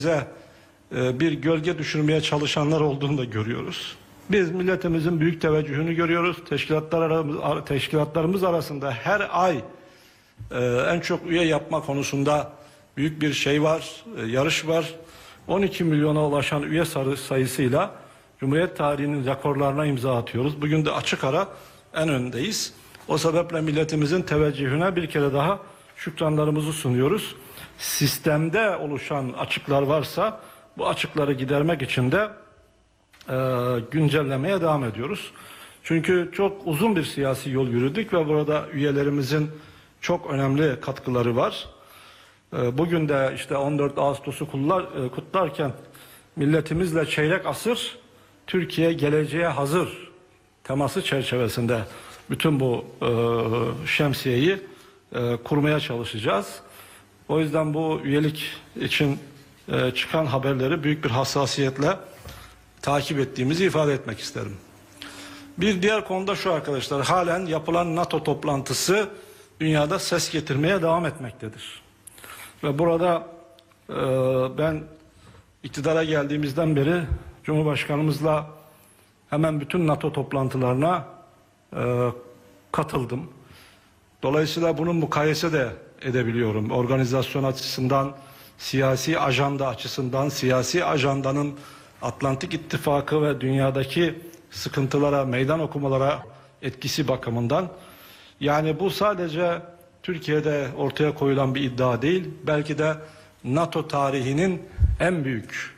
bize bir gölge düşürmeye çalışanlar olduğunu da görüyoruz. Biz milletimizin büyük teveccühünü görüyoruz. Teşkilatlarımız arasında her ay en çok üye yapma konusunda büyük bir şey var, yarış var. 12 milyona ulaşan üye sayısıyla Cumhuriyet tarihinin rekorlarına imza atıyoruz. Bugün de açık ara en öndeyiz. O sebeple milletimizin teveccühüne bir kere daha şükranlarımızı sunuyoruz. Sistemde oluşan açıklar varsa bu açıkları gidermek için de güncellemeye devam ediyoruz. Çünkü çok uzun bir siyasi yol yürüdük ve burada üyelerimizin çok önemli katkıları var. Bugün de işte 14 Ağustos'u kutlarken milletimizle çeyrek asır Türkiye geleceğe hazır teması çerçevesinde bütün bu şemsiyeyi kurmaya çalışacağız. O yüzden bu üyelik için çıkan haberleri büyük bir hassasiyetle takip ettiğimizi ifade etmek isterim. Bir diğer konuda şu arkadaşlar, halen yapılan NATO toplantısı dünyada ses getirmeye devam etmektedir. Ve burada ben iktidara geldiğimizden beri Cumhurbaşkanımızla hemen bütün NATO toplantılarına katıldım. Dolayısıyla bunun mukayese de edebiliyorum. Organizasyon açısından, siyasi ajanda açısından, siyasi ajandanın Atlantik İttifakı ve dünyadaki sıkıntılara, meydan okumalara etkisi bakımından. Yani bu sadece Türkiye'de ortaya koyulan bir iddia değil, belki de NATO tarihinin en büyük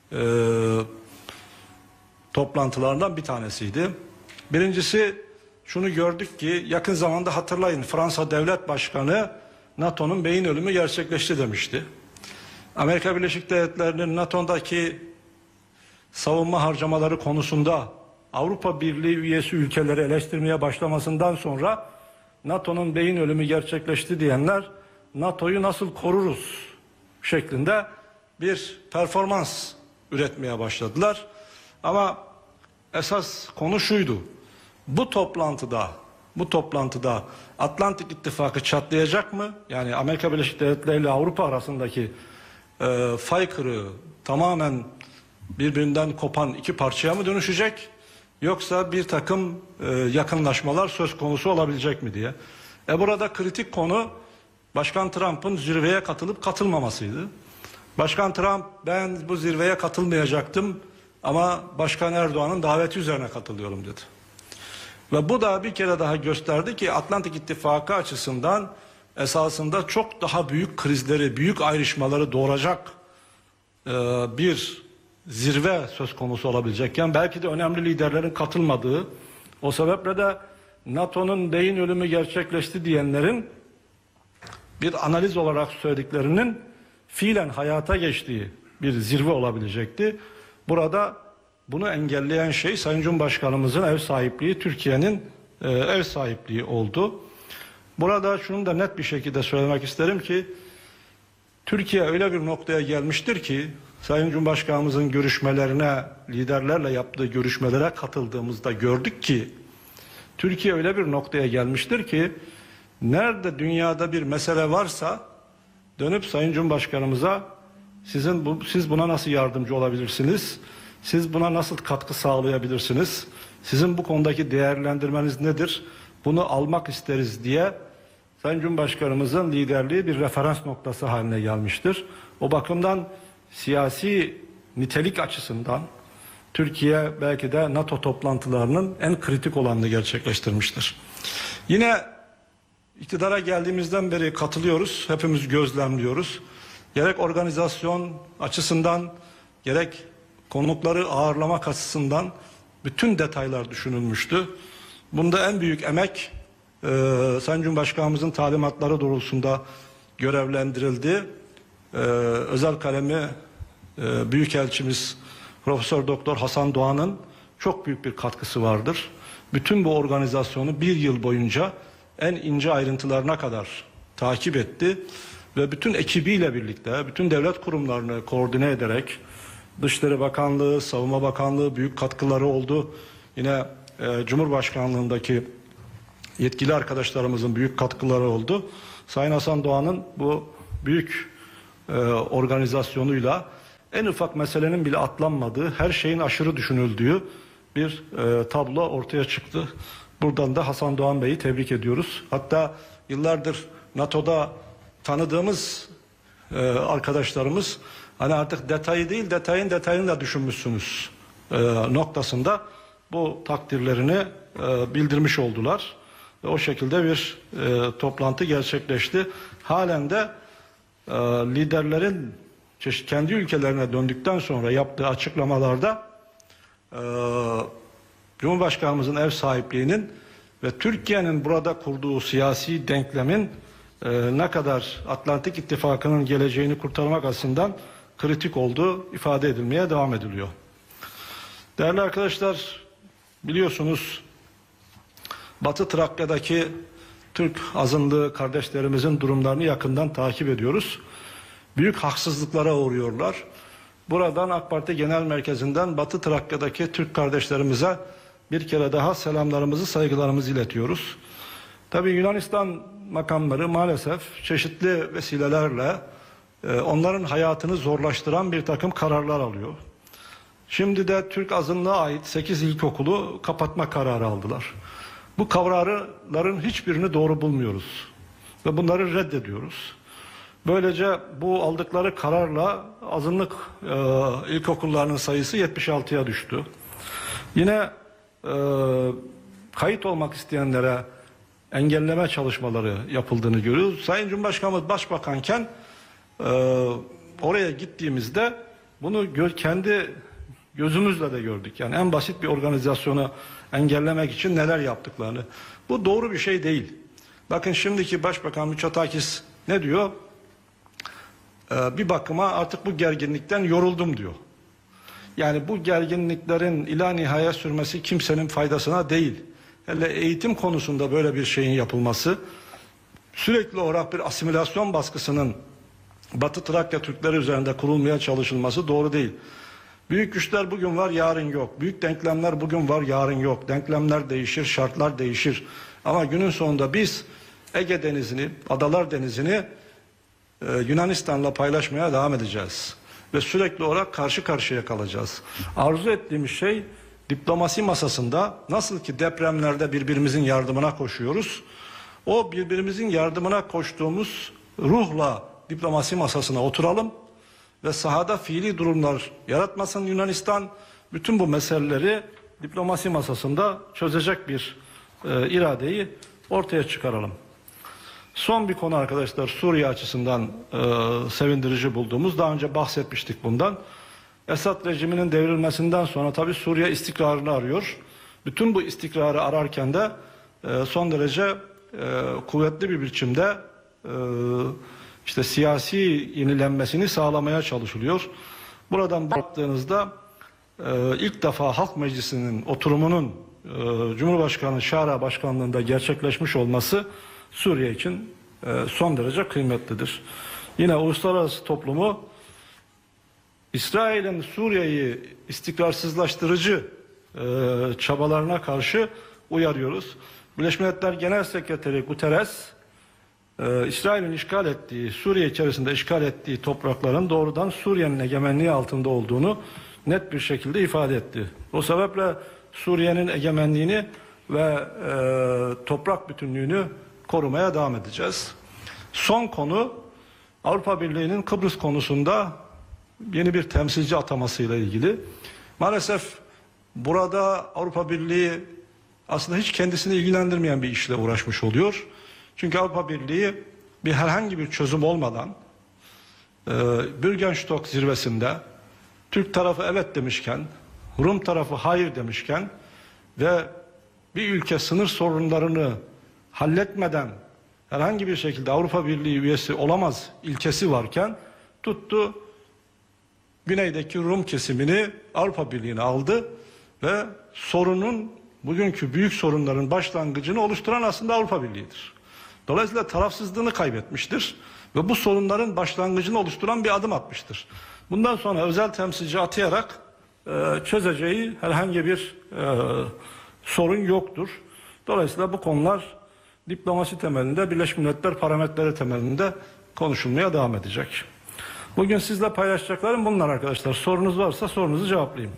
toplantılarından bir tanesiydi. Birincisi, şunu gördük ki yakın zamanda hatırlayın, Fransa Devlet Başkanı NATO'nun beyin ölümü gerçekleşti demişti. Amerika Birleşik Devletleri'nin NATO'daki savunma harcamaları konusunda Avrupa Birliği üyesi ülkeleri eleştirmeye başlamasından sonra NATO'nun beyin ölümü gerçekleşti diyenler NATO'yu nasıl koruruz şeklinde bir performans üretmeye başladılar. Ama esas konu şuydu. Bu toplantıda Atlantik İttifakı çatlayacak mı? Yani Amerika Birleşik Devletleri ile Avrupa arasındaki fay kırığı tamamen birbirinden kopan iki parçaya mı dönüşecek? Yoksa bir takım yakınlaşmalar söz konusu olabilecek mi diye. Burada kritik konu Başkan Trump'ın zirveye katılıp katılmamasıydı. Başkan Trump, ben bu zirveye katılmayacaktım ama Başkan Erdoğan'ın daveti üzerine katılıyorum dedi. Ve bu da bir kere daha gösterdi ki Atlantik İttifakı açısından esasında çok daha büyük krizleri, büyük ayrışmaları doğuracak bir zirve söz konusu olabilecekken belki de önemli liderlerin katılmadığı, o sebeple de NATO'nun beyin ölümü gerçekleşti diyenlerin bir analiz olarak söylediklerinin fiilen hayata geçtiği bir zirve olabilecekti. Burada bunu engelleyen şey Sayın Cumhurbaşkanımızın ev sahipliği, Türkiye'nin ev sahipliği oldu. Burada şunu da net bir şekilde söylemek isterim ki Türkiye öyle bir noktaya gelmiştir ki Sayın Cumhurbaşkanımızın görüşmelerine, liderlerle yaptığı görüşmelere katıldığımızda gördük ki Türkiye öyle bir noktaya gelmiştir ki nerede dünyada bir mesele varsa dönüp Sayın Cumhurbaşkanımıza siz buna nasıl yardımcı olabilirsiniz? Siz buna nasıl katkı sağlayabilirsiniz? Sizin bu konudaki değerlendirmeniz nedir? Bunu almak isteriz diye Sayın Cumhurbaşkanımızın liderliği bir referans noktası haline gelmiştir. O bakımdan siyasi nitelik açısından Türkiye belki de NATO toplantılarının en kritik olanını gerçekleştirmiştir. Yine iktidara geldiğimizden beri katılıyoruz, hepimiz gözlemliyoruz. Gerek organizasyon açısından, gerek konukları ağırlamak açısından bütün detaylar düşünülmüştü. Bunda en büyük emek Sayın Cumhurbaşkanımızın talimatları doğrultusunda görevlendirildi. Özel kalemi Büyükelçimiz Profesör Doktor Hasan Doğan'ın çok büyük bir katkısı vardır. Bütün bu organizasyonu bir yıl boyunca en ince ayrıntılarına kadar takip etti ve bütün ekibiyle birlikte bütün devlet kurumlarını koordine ederek Dışişleri Bakanlığı, Savunma Bakanlığı büyük katkıları oldu. Yine Cumhurbaşkanlığındaki yetkili arkadaşlarımızın büyük katkıları oldu. Sayın Hasan Doğan'ın bu büyük organizasyonuyla en ufak meselenin bile atlanmadığı, her şeyin aşırı düşünüldüğü bir tablo ortaya çıktı. Buradan da Hasan Doğan Bey'i tebrik ediyoruz. Hatta yıllardır NATO'da tanıdığımız arkadaşlarımız hani artık detayı değil detayını da düşünmüşsünüz noktasında bu takdirlerini bildirmiş oldular. Ve o şekilde bir toplantı gerçekleşti. Halen de liderlerin kendi ülkelerine döndükten sonra yaptığı açıklamalarda Cumhurbaşkanımızın ev sahipliğinin ve Türkiye'nin burada kurduğu siyasi denklemin ne kadar Atlantik İttifakı'nın geleceğini kurtarmak açısından kritik olduğu ifade edilmeye devam ediliyor. Değerli arkadaşlar, biliyorsunuz Batı Trakya'daki Türk azınlığı kardeşlerimizin durumlarını yakından takip ediyoruz. Büyük haksızlıklara uğruyorlar. Buradan AK Parti Genel Merkezi'nden Batı Trakya'daki Türk kardeşlerimize bir kere daha selamlarımızı, saygılarımızı iletiyoruz. Tabii Yunanistan makamları maalesef çeşitli vesilelerle onların hayatını zorlaştıran bir takım kararlar alıyor. Şimdi de Türk azınlığa ait 8 ilkokulu kapatma kararı aldılar. Bu kararların hiçbirini doğru bulmuyoruz ve bunları reddediyoruz. Böylece bu aldıkları kararla azınlık ilkokullarının sayısı 76'ya düştü. Yine kayıt olmak isteyenlere engelleme çalışmaları yapıldığını görüyoruz. Sayın Cumhurbaşkanımız başbakanken oraya gittiğimizde bunu kendi gözümüzle de gördük. Yani en basit bir organizasyonu engellemek için neler yaptıklarını. Bu doğru bir şey değil. Bakın şimdiki Başbakan Mitsotakis ne diyor? Bir bakıma artık bu gerginlikten yoruldum diyor. Yani bu gerginliklerin ila nihaya sürmesi kimsenin faydasına değil. Hele eğitim konusunda böyle bir şeyin yapılması, sürekli olarak bir asimilasyon baskısının Batı Trakya Türkleri üzerinde kurulmaya çalışılması doğru değil. Büyük güçler bugün var, yarın yok. Büyük denklemler bugün var, yarın yok. Denklemler değişir, şartlar değişir. Ama günün sonunda biz Ege Denizi'ni, Adalar Denizi'ni Yunanistan'la paylaşmaya devam edeceğiz. Ve sürekli olarak karşı karşıya kalacağız. Arzu ettiğimiz şey diplomasi masasında nasıl ki depremlerde birbirimizin yardımına koşuyoruz. O birbirimizin yardımına koştuğumuz ruhla diplomasi masasına oturalım ve sahada fiili durumlar yaratmasın Yunanistan. Bütün bu meseleleri diplomasi masasında çözecek bir iradeyi ortaya çıkaralım. Son bir konu arkadaşlar, Suriye açısından sevindirici bulduğumuz, daha önce bahsetmiştik bundan. Esad rejiminin devrilmesinden sonra tabii Suriye istikrarını arıyor. Bütün bu istikrarı ararken de son derece kuvvetli bir biçimde işte siyasi yenilenmesini sağlamaya çalışılıyor. Buradan baktığınızda ilk defa Halk Meclisi'nin oturumunun Cumhurbaşkanı Şara başkanlığında gerçekleşmiş olması Suriye için son derece kıymetlidir. Yine uluslararası toplumu İsrail'in Suriye'yi istikrarsızlaştırıcı çabalarına karşı uyarıyoruz. Birleşmiş Milletler Genel Sekreteri Guterres, İsrail'in işgal ettiği, Suriye içerisinde işgal ettiği toprakların doğrudan Suriye'nin egemenliği altında olduğunu net bir şekilde ifade etti. O sebeple Suriye'nin egemenliğini ve toprak bütünlüğünü korumaya devam edeceğiz. Son konu, Avrupa Birliği'nin Kıbrıs konusunda yeni bir temsilci atamasıyla ilgili. Maalesef burada Avrupa Birliği aslında hiç kendisini ilgilendirmeyen bir işle uğraşmış oluyor. Çünkü Avrupa Birliği herhangi bir çözüm olmadan Bürgenstock zirvesinde Türk tarafı evet demişken, Rum tarafı hayır demişken ve bir ülke sınır sorunlarını halletmeden herhangi bir şekilde Avrupa Birliği üyesi olamaz ilkesi varken tuttu güneydeki Rum kesimini Avrupa Birliği'ne aldı ve bugünkü büyük sorunların başlangıcını oluşturan aslında Avrupa Birliği'dir. Dolayısıyla tarafsızlığını kaybetmiştir ve bu sorunların başlangıcını oluşturan bir adım atmıştır. Bundan sonra özel temsilci atayarak çözeceği herhangi bir sorun yoktur. Dolayısıyla bu konular diplomasi temelinde, Birleşmiş Milletler parametreleri temelinde konuşulmaya devam edecek. Bugün sizle paylaşacaklarım bunlar arkadaşlar. Sorunuz varsa sorunuzu cevaplayayım.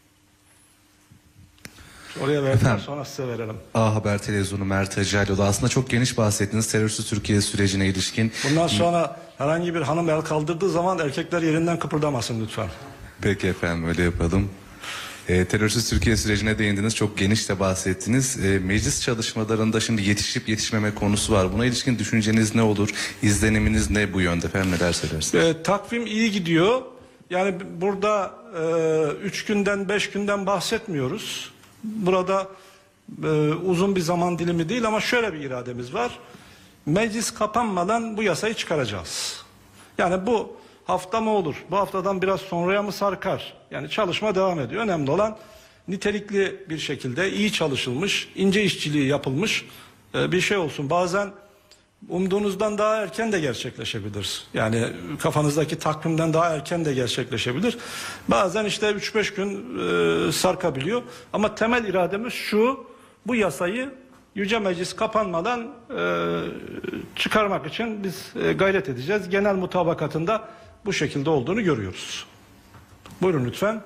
Oraya verdikten sonra size verelim. A Haber Televizyonu Mert Hacıoğlu, aslında çok geniş bahsettiniz terörsüz Türkiye sürecine ilişkin. Bundan sonra herhangi bir hanım el kaldırdığı zaman erkekler yerinden kıpırdamasın lütfen. Peki efendim, öyle yapalım. Terörsüz Türkiye sürecine değindiniz, çok geniş de bahsettiniz. Meclis çalışmalarında şimdi yetişip yetişmeme konusu var. Buna ilişkin düşünceniz ne olur? İzleniminiz ne bu yönde efendim, neler söylersiniz? Takvim iyi gidiyor. Yani burada 3 günden 5 günden bahsetmiyoruz. Burada uzun bir zaman dilimi değil ama şöyle bir irademiz var. Meclis kapanmadan bu yasayı çıkaracağız. Yani bu hafta mı olur? Bu haftadan biraz sonraya mı sarkar? Yani çalışma devam ediyor. Önemli olan nitelikli bir şekilde iyi çalışılmış, ince işçiliği yapılmış bir şey olsun. Bazen umduğunuzdan daha erken de gerçekleşebilir. Yani kafanızdaki takvimden daha erken de gerçekleşebilir. Bazen işte 3-5 gün sarkabiliyor. Ama temel irademiz şu: bu yasayı Yüce Meclis kapanmadan çıkarmak için biz gayret edeceğiz. Genel mutabakatında bu şekilde olduğunu görüyoruz. Buyurun lütfen.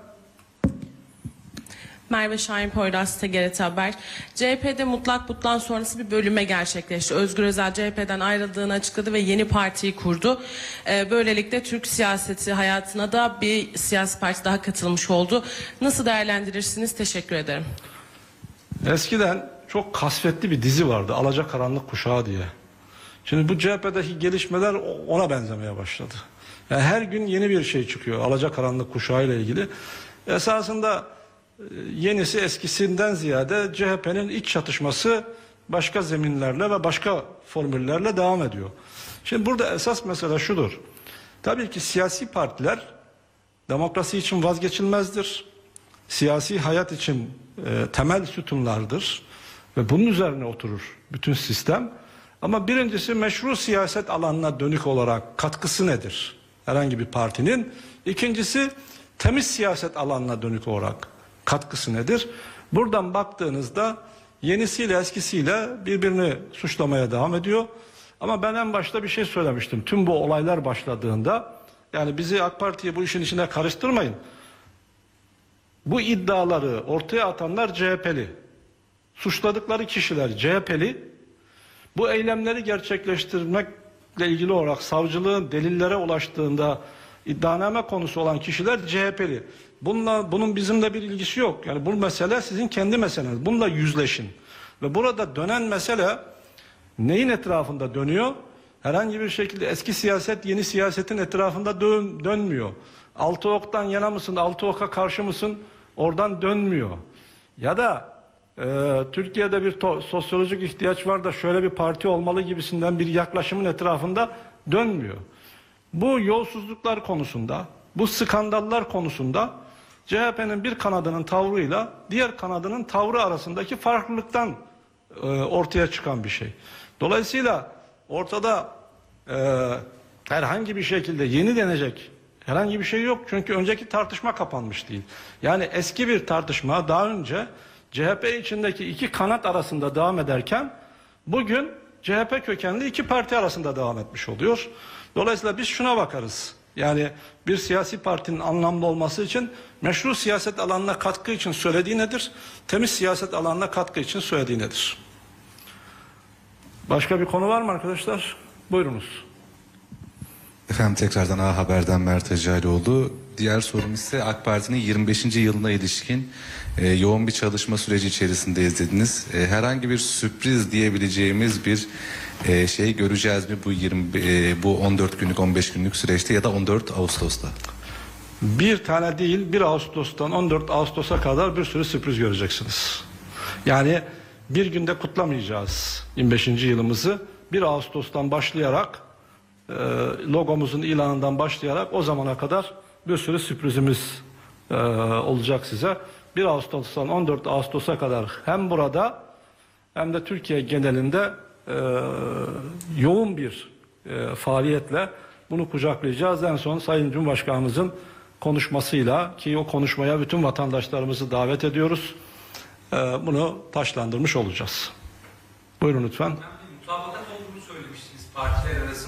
Merve Şahin Poyraz, TGRT Haber. CHP'de mutlak butlan sonrası bir bölünme gerçekleşti. Özgür Özel CHP'den ayrıldığını açıkladı ve yeni partiyi kurdu. Böylelikle Türk siyaseti hayatına da bir siyasi parti daha katılmış oldu. Nasıl değerlendirirsiniz? Teşekkür ederim. Eskiden çok kasvetli bir dizi vardı, Alacakaranlık Kuşağı diye. Şimdi bu CHP'deki gelişmeler ona benzemeye başladı. Yani her gün yeni bir şey çıkıyor Alacakaranlık Kuşağı ile ilgili. Esasında yenisi eskisinden ziyade CHP'nin iç çatışması başka zeminlerle ve başka formüllerle devam ediyor. Şimdi burada esas mesele şudur. Tabii ki siyasi partiler demokrasi için vazgeçilmezdir. Siyasi hayat için temel sütunlardır ve bunun üzerine oturur bütün sistem. Ama birincisi, meşru siyaset alanına dönük olarak katkısı nedir herhangi bir partinin? İkincisi, temiz siyaset alanına dönük olarak katkısı nedir? Buradan baktığınızda yenisiyle eskisiyle birbirini suçlamaya devam ediyor. Ama ben en başta bir şey söylemiştim. Tüm bu olaylar başladığında, yani bizi AK Parti'yi bu işin içine karıştırmayın. Bu iddiaları ortaya atanlar CHP'li. Suçladıkları kişiler CHP'li. Bu eylemleri gerçekleştirmekle ilgili olarak savcılığın delillere ulaştığında iddianame konusu olan kişiler CHP'li. Bunun bizimle bir ilgisi yok. Yani bu mesele sizin kendi meseleniz. Bununla yüzleşin. Ve burada dönen mesele neyin etrafında dönüyor? Herhangi bir şekilde eski siyaset yeni siyasetin etrafında dönmüyor. Altı oktan yana mısın, altı oka karşı mısın? Oradan dönmüyor. Ya da Türkiye'de bir sosyolojik ihtiyaç var da şöyle bir parti olmalı gibisinden bir yaklaşımın etrafında dönmüyor. Bu yolsuzluklar konusunda, bu skandallar konusunda CHP'nin bir kanadının tavrıyla diğer kanadının tavrı arasındaki farklılıktan ortaya çıkan bir şey. Dolayısıyla ortada herhangi bir şekilde yeni denecek herhangi bir şey yok. Çünkü önceki tartışma kapanmış değil. Yani eski bir tartışma daha önce CHP içindeki iki kanat arasında devam ederken bugün CHP kökenli iki parti arasında devam etmiş oluyor. Dolayısıyla biz şuna bakarız. Yani bir siyasi partinin anlamlı olması için meşru siyaset alanına katkı için söylediği nedir? Temiz siyaset alanına katkı için söylediği nedir? Başka bir konu var mı arkadaşlar? Buyurunuz. Efendim, tekrardan A Haber'den Mert Hacıoğlu. Diğer sorum ise AK Parti'nin 25. yılına ilişkin yoğun bir çalışma süreci içerisinde izlediniz. Herhangi bir sürpriz diyebileceğimiz bir şey göreceğiz mi bu 14 günlük 15 günlük süreçte ya da 14 Ağustos'ta? Bir tane değil, 1 Ağustos'tan 14 Ağustos'a kadar bir sürü sürpriz göreceksiniz. Yani bir günde kutlamayacağız 25. yılımızı. 1 Ağustos'tan başlayarak logomuzun ilanından başlayarak o zamana kadar bir sürü sürprizimiz olacak size. 1 Ağustos'tan 14 Ağustos'a kadar hem burada hem de Türkiye genelinde yoğun bir faaliyetle bunu kucaklayacağız. En son Sayın Cumhurbaşkanımızın konuşmasıyla, ki o konuşmaya bütün vatandaşlarımızı davet ediyoruz, bunu taşlandırmış olacağız. Buyurun lütfen. Mutabakat olduğunu söylemiştiniz partiler arasında. Biz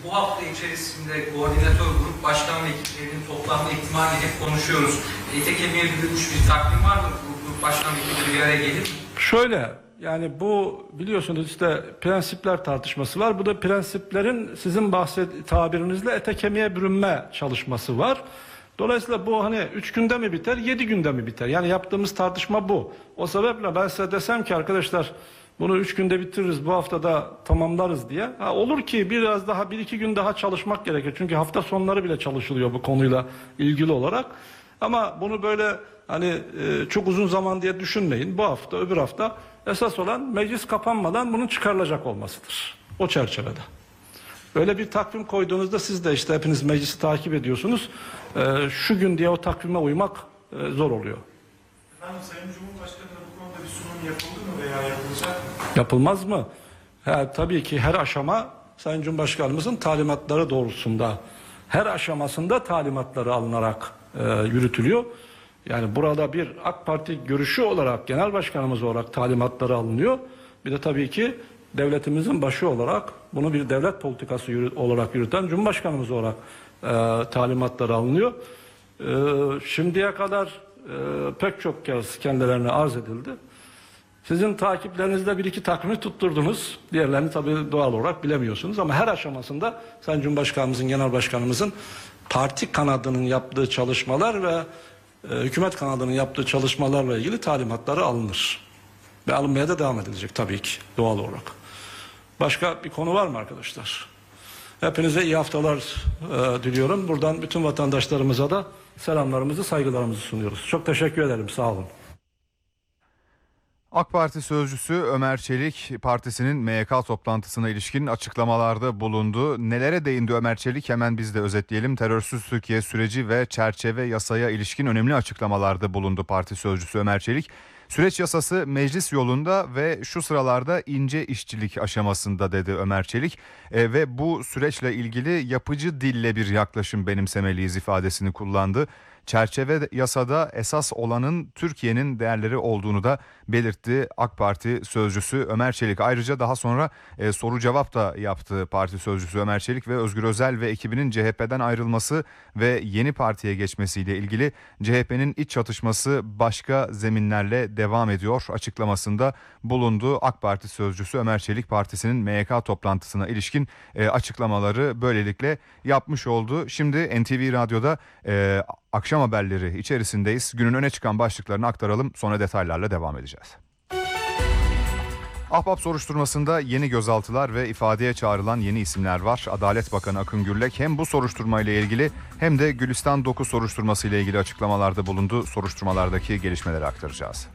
bu hafta içerisinde koordinatör grup başkan ve ekiplerinin toplanma ihtimali hep konuşuyoruz. Ete kemiğe bürünmüş bir takvim var mı? Bu grup başkan ve ekipleri bir araya gelir mi? Şöyle, yani bu biliyorsunuz işte prensipler tartışması var. Bu da prensiplerin sizin tabirinizle ete kemiğe bürünme çalışması var. Dolayısıyla bu hani 3 günde mi biter, 7 günde mi biter? Yani yaptığımız tartışma bu. O sebeple ben size desem ki arkadaşlar bunu 3 günde bitiririz, bu haftada tamamlarız diye. Olur ki biraz daha 1-2 gün daha çalışmak gerekir. Çünkü hafta sonları bile çalışılıyor bu konuyla ilgili olarak. Ama bunu böyle hani çok uzun zaman diye düşünmeyin. Bu hafta, öbür hafta esas olan meclis kapanmadan bunun çıkarılacak olmasıdır. O çerçevede. Öyle bir takvim koyduğunuzda siz de işte hepiniz meclisi takip ediyorsunuz. Şu gün diye o takvime uymak zor oluyor. Efendim Sayın Cumhurbaşkanı'na bu konuda bir sunum yapıldı mı veya yapılacak mı? Yapılmaz mı? Tabii ki her aşama Sayın Cumhurbaşkanımızın talimatları doğrultusunda, her aşamasında talimatları alınarak yürütülüyor. Yani burada bir AK Parti görüşü olarak, genel başkanımız olarak talimatları alınıyor. Bir de tabii ki devletimizin başı olarak, bunu bir devlet politikası olarak yürüten Cumhurbaşkanımız olarak talimatları alınıyor. Şimdiye kadar pek çok kez kendilerine arz edildi. Sizin takiplerinizde 1-2 takvimi tutturdunuz. Diğerlerini tabii doğal olarak bilemiyorsunuz ama her aşamasında Sayın Cumhurbaşkanımızın, Genel Başkanımızın parti kanadının yaptığı çalışmalar ve hükümet kanadının yaptığı çalışmalarla ilgili talimatları alınır. Ve alınmaya da devam edilecek tabii ki doğal olarak. Başka bir konu var mı arkadaşlar? Hepinize iyi haftalar diliyorum. Buradan bütün vatandaşlarımıza da selamlarımızı, saygılarımızı sunuyoruz. Çok teşekkür ederim. Sağ olun. AK Parti sözcüsü Ömer Çelik partisinin MYK toplantısına ilişkin açıklamalarda bulundu. Nelere değindi Ömer Çelik, hemen biz de özetleyelim. Terörsüz Türkiye süreci ve çerçeve yasaya ilişkin önemli açıklamalarda bulundu parti sözcüsü Ömer Çelik. Süreç yasası meclis yolunda ve şu sıralarda ince işçilik aşamasında dedi Ömer Çelik. Ve bu süreçle ilgili yapıcı dille bir yaklaşım benimsemeliyiz ifadesini kullandı. Çerçeve yasada esas olanın Türkiye'nin değerleri olduğunu da belirtti AK Parti sözcüsü Ömer Çelik. Ayrıca daha sonra soru cevap da yaptı parti sözcüsü Ömer Çelik ve Özgür Özel ve ekibinin CHP'den ayrılması ve yeni partiye geçmesiyle ilgili CHP'nin iç çatışması başka zeminlerle devam ediyor açıklamasında bulundu. AK Parti sözcüsü Ömer Çelik partisinin MYK toplantısına ilişkin açıklamaları böylelikle yapmış oldu. Şimdi NTV Radyo'da akşam haberleri içerisindeyiz. Günün öne çıkan başlıklarını aktaralım, sonra detaylarla devam edeceğiz. Ahbap soruşturmasında yeni gözaltılar ve ifadeye çağrılan yeni isimler var. Adalet Bakanı Akın Gürlek hem bu soruşturma ile ilgili hem de Gülistan Doku soruşturması ile ilgili açıklamalarda bulundu. Soruşturmalardaki gelişmeleri aktaracağız.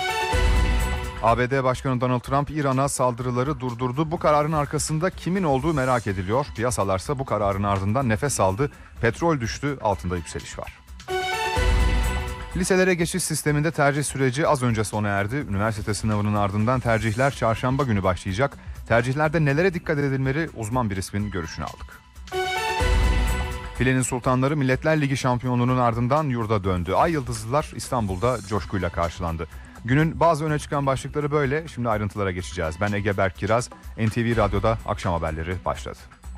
ABD Başkanı Donald Trump İran'a saldırıları durdurdu. Bu kararın arkasında kimin olduğu merak ediliyor. Piyasalarsa bu kararın ardından nefes aldı. Petrol düştü, altında yükseliş var. Liselere geçiş sisteminde tercih süreci az önce sona erdi. Üniversite sınavının ardından tercihler çarşamba günü başlayacak. Tercihlerde nelere dikkat edilmeli, uzman bir ismin görüşünü aldık. Filenin Sultanları Milletler Ligi şampiyonluğunun ardından yurda döndü. Ay Yıldızlılar İstanbul'da coşkuyla karşılandı. Günün bazı öne çıkan başlıkları böyle. Şimdi ayrıntılara geçeceğiz. Ben Ege Berk Kiraz, NTV Radyo'da akşam haberleri başladı.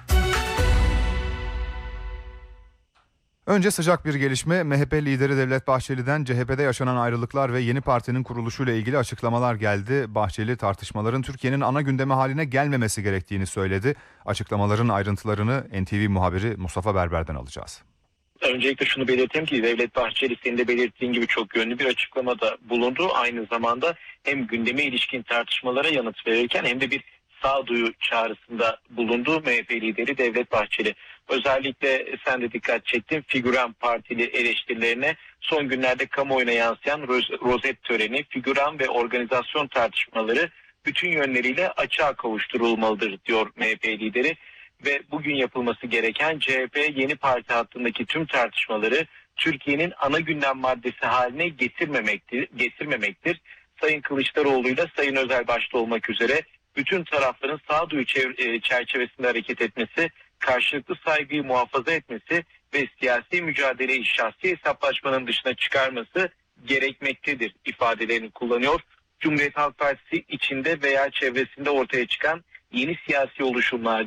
Önce sıcak bir gelişme. MHP lideri Devlet Bahçeli'den CHP'de yaşanan ayrılıklar ve yeni partinin kuruluşuyla ilgili açıklamalar geldi. Bahçeli tartışmaların Türkiye'nin ana gündemi haline gelmemesi gerektiğini söyledi. Açıklamaların ayrıntılarını NTV muhabiri Mustafa Berber'den alacağız. Öncelikle şunu belirteyim ki Devlet Bahçeli senin de belirttiğin gibi çok yönlü bir açıklamada bulundu. Aynı zamanda hem gündeme ilişkin tartışmalara yanıt verirken hem de bir sağduyu çağrısında bulundu MHP lideri Devlet Bahçeli. Özellikle sen de dikkat çektin, figüran partili eleştirilerine son günlerde kamuoyuna yansıyan rozet töreni, figüran ve organizasyon tartışmaları bütün yönleriyle açığa kavuşturulmalıdır diyor MHP lideri. Ve bugün yapılması gereken CHP yeni parti hattındaki tüm tartışmaları Türkiye'nin ana gündem maddesi haline getirmemektir. Sayın Kılıçdaroğlu ile Sayın Özel başta olmak üzere bütün tarafların sağduyu çerçevesinde hareket etmesi, karşılıklı saygıyı muhafaza etmesi ve siyasi mücadeleyi şahsi hesaplaşmanın dışına çıkarması gerekmektedir ifadelerini kullanıyor. Cumhuriyet Halk Partisi içinde veya çevresinde ortaya çıkan yeni siyasi oluşumlarda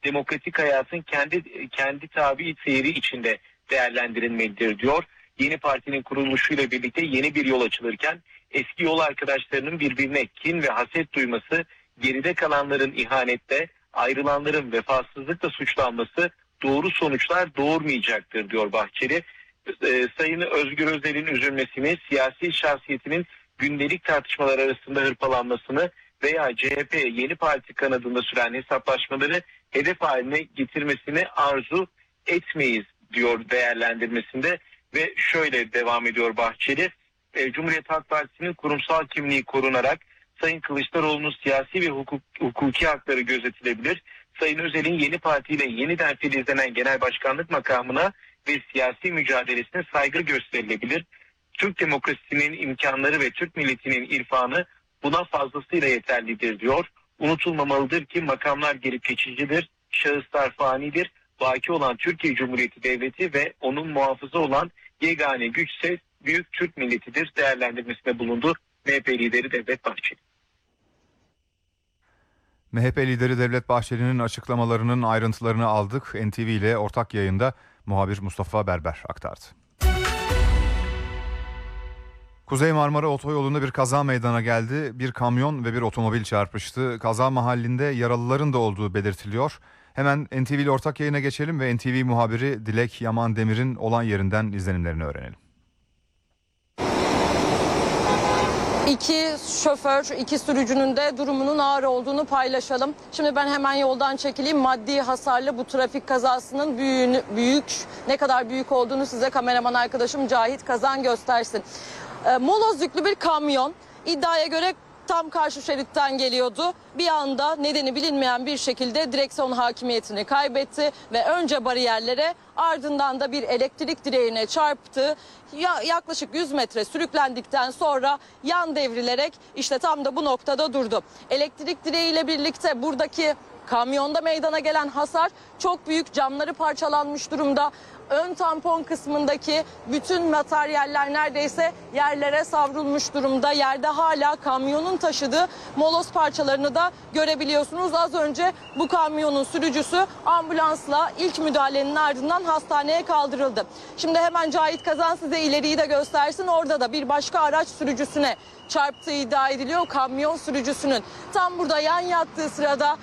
demokratik hayatın kendi tabi seyri içinde değerlendirilmelidir diyor. Yeni partinin kuruluşuyla birlikte yeni bir yol açılırken eski yol arkadaşlarının birbirine kin ve haset duyması, geride kalanların ihanette, ayrılanların vefasızlıkla suçlanması doğru sonuçlar doğurmayacaktır diyor Bahçeli. Sayın Özgür Özel'in üzülmesini, siyasi şahsiyetinin gündelik tartışmalar arasında hırpalanmasını veya CHP yeni parti kanadında süren hesaplaşmaları hedef haline getirmesini arzu etmeyiz diyor değerlendirmesinde ve şöyle devam ediyor Bahçeli. Cumhuriyet Halk Partisi'nin kurumsal kimliği korunarak Sayın Kılıçdaroğlu'nun siyasi ve hukuki hakları gözetilebilir. Sayın Özel'in yeni partiyle yeniden filizlenen genel başkanlık makamına ve siyasi mücadelesine saygı gösterilebilir. Türk demokrasisinin imkanları ve Türk milletinin irfanı buna fazlasıyla yeterlidir diyor. Unutulmamalıdır ki makamlar gelip geçicidir, şahıslar fanidir. Baki olan Türkiye Cumhuriyeti Devleti ve onun muhafızı olan yegane güçse büyük Türk milletidir değerlendirmesinde bulundu MHP lideri Devlet Bahçeli. MHP lideri Devlet Bahçeli'nin açıklamalarının ayrıntılarını aldık. NTV ile ortak yayında muhabir Mustafa Berber aktardı. Kuzey Marmara Otoyolu'nda bir kaza meydana geldi. Bir kamyon ve bir otomobil çarpıştı. Kaza mahallinde yaralıların da olduğu belirtiliyor. Hemen NTV ile ortak yayına geçelim ve NTV muhabiri Dilek Yaman Demir'in olan yerinden izlenimlerini öğrenelim. İki şoför, iki sürücünün de durumunun ağır olduğunu paylaşalım. Şimdi ben hemen yoldan çekileyim. Maddi hasarlı bu trafik kazasının ne kadar büyük olduğunu size kameraman arkadaşım Cahit Kazan göstersin. Moloz yüklü bir kamyon iddiaya göre tam karşı şeritten geliyordu. Bir anda nedeni bilinmeyen bir şekilde direksiyon hakimiyetini kaybetti ve önce bariyerlere ardından da bir elektrik direğine çarptı. Yaklaşık 100 metre sürüklendikten sonra yan devrilerek işte tam da bu noktada durdu. Elektrik direğiyle birlikte buradaki kamyonda meydana gelen hasar çok büyük, camları parçalanmış durumda. Ön tampon kısmındaki bütün materyaller neredeyse yerlere savrulmuş durumda. Yerde hala kamyonun taşıdığı moloz parçalarını da görebiliyorsunuz. Az önce bu kamyonun sürücüsü ambulansla ilk müdahalenin ardından hastaneye kaldırıldı. Şimdi hemen Cahit Kazan size ileriyi de göstersin. Orada da bir başka araç sürücüsüne çarptığı iddia ediliyor. Kamyon sürücüsünün tam burada yan yattığı sırada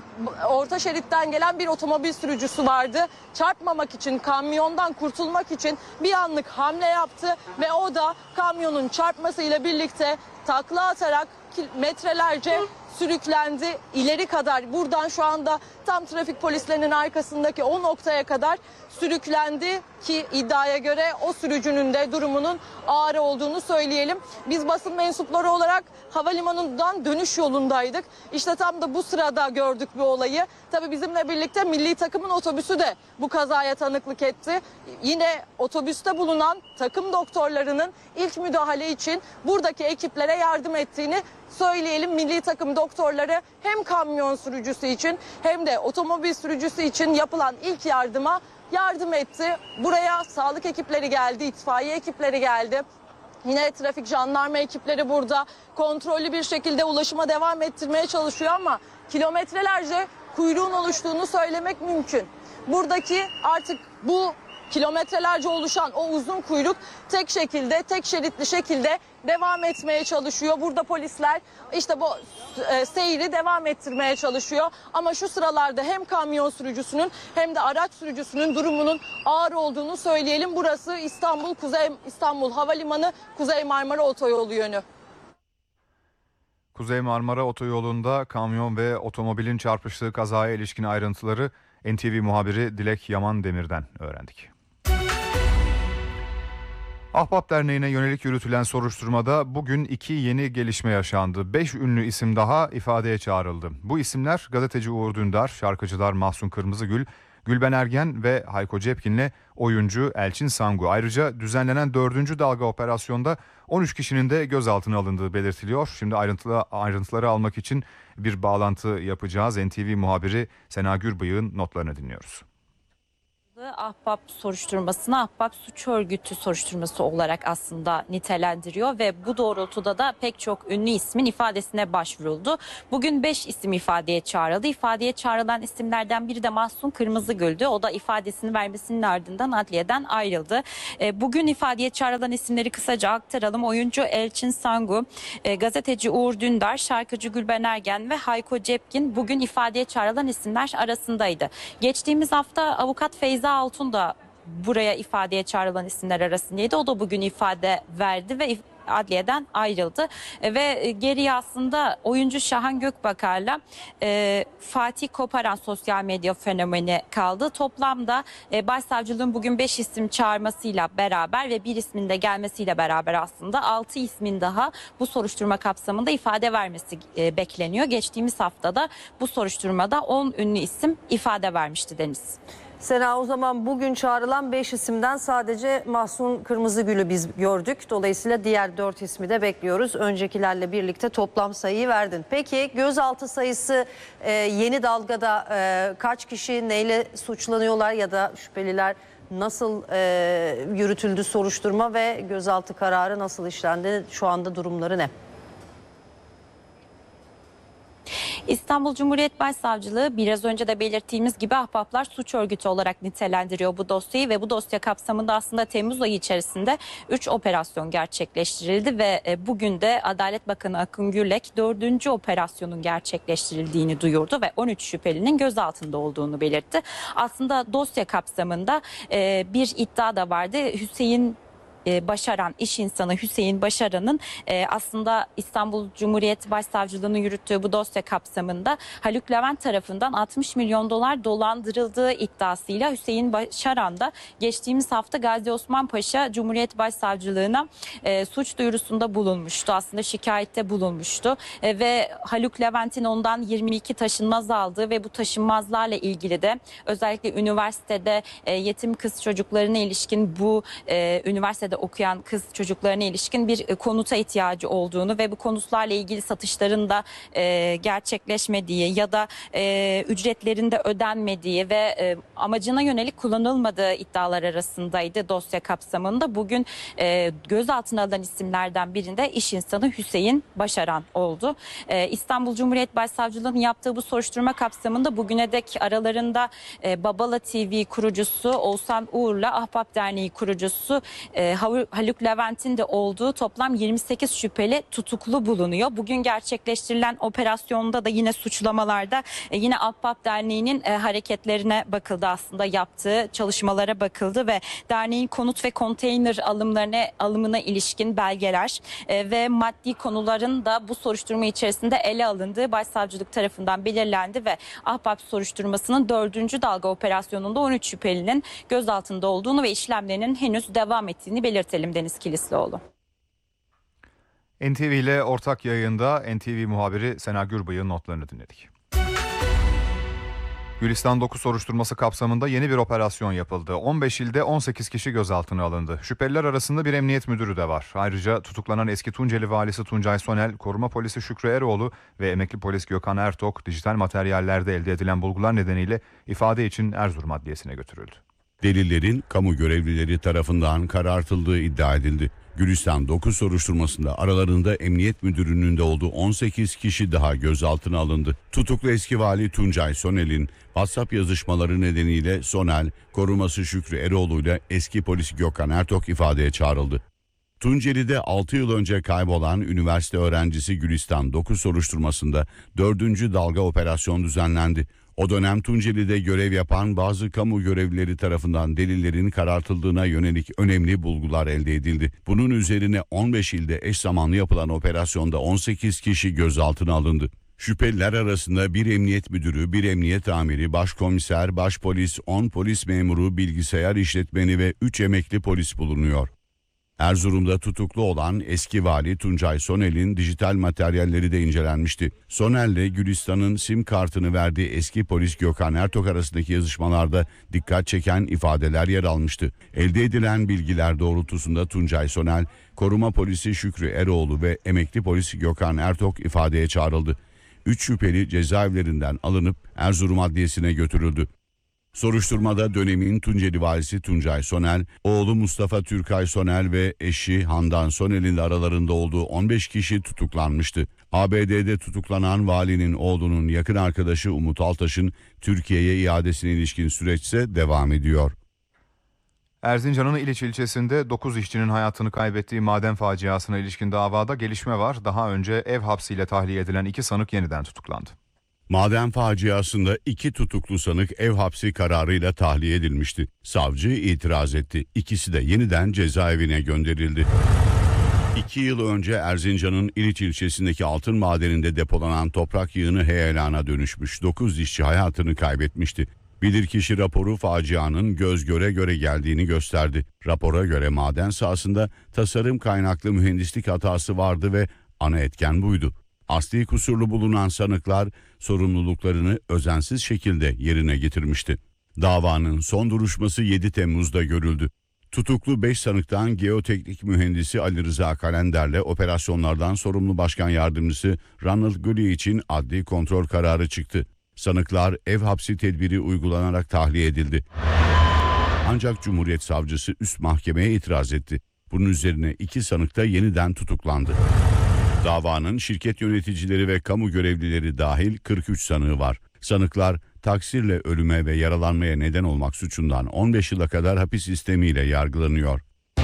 orta şeritten gelen bir otomobil sürücüsü vardı. Çarpmamak için, kamyondan kurtulmak için bir anlık hamle yaptı ve o da kamyonun çarpmasıyla birlikte takla atarak metrelerce sürüklendi ileri kadar. Buradan şu anda tam trafik polislerinin arkasındaki o noktaya kadar sürüklendi ki iddiaya göre o sürücünün de durumunun ağır olduğunu söyleyelim. Biz basın mensupları olarak havalimanından dönüş yolundaydık. İşte tam da bu sırada gördük bu olayı. Tabii bizimle birlikte milli takımın otobüsü de bu kazaya tanıklık etti. Yine otobüste bulunan takım doktorlarının ilk müdahale için buradaki ekiplere yardım ettiğini söyleyelim. Milli takım doktorları hem kamyon sürücüsü için hem de otomobil sürücüsü için yapılan ilk yardıma yardım etti. Buraya sağlık ekipleri geldi, itfaiye ekipleri geldi. Yine trafik jandarma ekipleri burada kontrollü bir şekilde ulaşıma devam ettirmeye çalışıyor ama kilometrelerce kuyruğun oluştuğunu söylemek mümkün. Buradaki artık bu kilometrelerce oluşan o uzun kuyruk tek şeritli şekilde devam etmeye çalışıyor. Burada polisler işte bu seyri devam ettirmeye çalışıyor. Ama şu sıralarda hem kamyon sürücüsünün hem de araç sürücüsünün durumunun ağır olduğunu söyleyelim. Burası İstanbul Havalimanı Kuzey Marmara Otoyolu yönü. Kuzey Marmara Otoyolu'nda kamyon ve otomobilin çarpıştığı kazaya ilişkin ayrıntıları NTV muhabiri Dilek Yaman Demir'den öğrendik. Ahbap Derneği'ne yönelik yürütülen soruşturmada bugün 2 yeni gelişme yaşandı. 5 ünlü isim daha ifadeye çağrıldı. Bu isimler gazeteci Uğur Dündar, şarkıcılar Mahsun Kırmızıgül, Gülben Ergen ve Hayko Cepkin'le oyuncu Elçin Sangu. Ayrıca düzenlenen 4. dalga operasyonda 13 kişinin de gözaltına alındığı belirtiliyor. Şimdi ayrıntıları almak için bir bağlantı yapacağız. NTV muhabiri Sena Gürbıyık'ın notlarını dinliyoruz. Ahbap soruşturmasını Ahbap suç örgütü soruşturması olarak aslında nitelendiriyor ve bu doğrultuda da pek çok ünlü ismin ifadesine başvuruldu. Bugün 5 isim ifadeye çağrıldı. İfadeye çağrılan isimlerden biri de Mahsun Kırmızıgül'dü. O da ifadesini vermesinin ardından adliyeden ayrıldı. Bugün ifadeye çağrılan isimleri kısaca aktaralım. Oyuncu Elçin Sangu, gazeteci Uğur Dündar, şarkıcı Gülben Ergen ve Hayko Cepkin bugün ifadeye çağrılan isimler arasındaydı. Geçtiğimiz hafta avukat Feyza Altun da buraya ifadeye çağrılan isimler arasındaydı. O da bugün ifade verdi ve adliyeden ayrıldı. Ve geriye aslında oyuncu Şahan Gökbakar'la Fatih Koparan sosyal medya fenomeni kaldı. Toplamda başsavcılığın bugün 5 isim çağırmasıyla beraber ve bir ismin de gelmesiyle beraber aslında 6 ismin daha bu soruşturma kapsamında ifade vermesi bekleniyor. Geçtiğimiz haftada bu soruşturmada 10 ünlü isim ifade vermişti Deniz. Sena, o zaman bugün çağrılan 5 isimden sadece Mahsun Kırmızıgül'ü biz gördük. Dolayısıyla diğer 4 ismi de bekliyoruz. Öncekilerle birlikte toplam sayıyı verdin. Peki gözaltı sayısı yeni dalgada kaç kişi neyle suçlanıyorlar ya da şüpheliler, nasıl yürütüldü soruşturma ve gözaltı kararı nasıl işlendi? Şu anda durumları ne? İstanbul Cumhuriyet Başsavcılığı biraz önce de belirttiğimiz gibi Ahbaplar suç örgütü olarak nitelendiriyor bu dosyayı ve bu dosya kapsamında aslında Temmuz ayı içerisinde 3 operasyon gerçekleştirildi ve bugün de Adalet Bakanı Akın Gürlek 4. operasyonun gerçekleştirildiğini duyurdu ve 13 şüphelinin gözaltında olduğunu belirtti. Aslında dosya kapsamında bir iddia da vardı. Hüseyin Başaran, iş insanı Hüseyin Başaran'ın aslında İstanbul Cumhuriyet Başsavcılığı'nın yürüttüğü bu dosya kapsamında Haluk Levent tarafından 60 milyon dolar dolandırıldığı iddiasıyla Hüseyin Başaran da geçtiğimiz hafta Gazi Osman Paşa Cumhuriyet Başsavcılığı'na suç duyurusunda bulunmuştu. Aslında şikayette bulunmuştu ve Haluk Levent'in ondan 22 taşınmaz aldığı ve bu taşınmazlarla ilgili de özellikle üniversitede yetim kız çocuklarına ilişkin bu üniversitede okuyan kız çocuklarına ilişkin bir konuta ihtiyacı olduğunu ve bu konutlarla ilgili satışların da gerçekleşmediği ya da ücretlerinde ödenmediği ve amacına yönelik kullanılmadığı iddialar arasındaydı dosya kapsamında. Bugün gözaltına alınan isimlerden birinde iş insanı Hüseyin Başaran oldu. İstanbul Cumhuriyet Başsavcılığı'nın yaptığı bu soruşturma kapsamında bugüne dek aralarında Babala TV kurucusu Oğuzhan Uğur'la Ahbap Derneği kurucusu Haluk Levent'in de olduğu toplam 28 şüpheli tutuklu bulunuyor. Bugün gerçekleştirilen operasyonda da yine suçlamalarda yine Ahbap Derneği'nin hareketlerine bakıldı, aslında yaptığı çalışmalara bakıldı ve derneğin konut ve konteyner alımına ilişkin belgeler ve maddi konuların da bu soruşturma içerisinde ele alındığı başsavcılık tarafından belirlendi ve Ahbap soruşturmasının 4. dalga operasyonunda 13 şüphelinin gözaltında olduğunu ve işlemlerinin henüz devam ettiğini belirtelim Deniz Kilislioğlu. NTV ile ortak yayında NTV muhabiri Sena Gürbıyık'ın notlarını dinledik. Gülistan 9 soruşturması kapsamında yeni bir operasyon yapıldı. 15 ilde 18 kişi gözaltına alındı. Şüpheliler arasında bir emniyet müdürü de var. Ayrıca tutuklanan eski Tunceli valisi Tuncay Sonel, koruma polisi Şükrü Eroğlu ve emekli polis Gökhan Ertok dijital materyallerde elde edilen bulgular nedeniyle ifade için Erzurum Adliyesi'ne götürüldü. Delillerin kamu görevlileri tarafından karartıldığı iddia edildi. Gülistan 9 soruşturmasında aralarında emniyet müdürünün de olduğu 18 kişi daha gözaltına alındı. Tutuklu eski vali Tuncay Sonel'in WhatsApp yazışmaları nedeniyle Sonel, koruması Şükrü Eroğlu ile eski polis Gökhan Ertok ifadeye çağrıldı. Tunceli'de 6 yıl önce kaybolan üniversite öğrencisi Gülistan 9 soruşturmasında 4. dalga operasyon düzenlendi. O dönem Tunceli'de görev yapan bazı kamu görevlileri tarafından delillerin karartıldığına yönelik önemli bulgular elde edildi. Bunun üzerine 15 ilde eş zamanlı yapılan operasyonda 18 kişi gözaltına alındı. Şüpheliler arasında bir emniyet müdürü, bir emniyet amiri, başkomiser, başpolis, 10 polis memuru, bilgisayar işletmeni ve 3 emekli polis bulunuyor. Erzurum'da tutuklu olan eski vali Tuncay Sonel'in dijital materyalleri de incelenmişti. Sonel'le Gülistan'ın sim kartını verdiği eski polis Gökhan Ertok arasındaki yazışmalarda dikkat çeken ifadeler yer almıştı. Elde edilen bilgiler doğrultusunda Tuncay Sonel, koruma polisi Şükrü Eroğlu ve emekli polis Gökhan Ertok ifadeye çağrıldı. 3 şüpheli cezaevlerinden alınıp Erzurum Adliyesi'ne götürüldü. Soruşturmada dönemin Tunceli valisi Tuncay Sonel, oğlu Mustafa Türkay Sonel ve eşi Handan Sonel'in de aralarında olduğu 15 kişi tutuklanmıştı. ABD'de tutuklanan valinin oğlunun yakın arkadaşı Umut Altaş'ın Türkiye'ye iadesine ilişkin süreç ise devam ediyor. Erzincan'ın İliç ilçesinde 9 işçinin hayatını kaybettiği maden faciasına ilişkin davada gelişme var. Daha önce ev hapsiyle tahliye edilen 2 sanık yeniden tutuklandı. Maden faciasında 2 tutuklu sanık ev hapsi kararıyla tahliye edilmişti. Savcı itiraz etti. İkisi de yeniden cezaevine gönderildi. 2 yıl önce Erzincan'ın İliç ilçesindeki altın madeninde depolanan toprak yığını heyelana dönüşmüş. 9 işçi hayatını kaybetmişti. Bilirkişi raporu facianın göz göre göre geldiğini gösterdi. Rapora göre maden sahasında tasarım kaynaklı mühendislik hatası vardı ve ana etken buydu. Asli kusurlu bulunan sanıklar sorumluluklarını özensiz şekilde yerine getirmişti. Davanın son duruşması 7 Temmuz'da görüldü. Tutuklu 5 sanıktan geoteknik mühendisi Ali Rıza Kalender'le operasyonlardan sorumlu başkan yardımcısı Ronald Gully için adli kontrol kararı çıktı. Sanıklar ev hapsi tedbiri uygulanarak tahliye edildi. Ancak Cumhuriyet Savcısı üst mahkemeye itiraz etti. Bunun üzerine 2 sanık da yeniden tutuklandı. Davanın şirket yöneticileri ve kamu görevlileri dahil 43 sanığı var. Sanıklar taksirle ölüme ve yaralanmaya neden olmak suçundan 15 yıla kadar hapis sistemiyle yargılanıyor.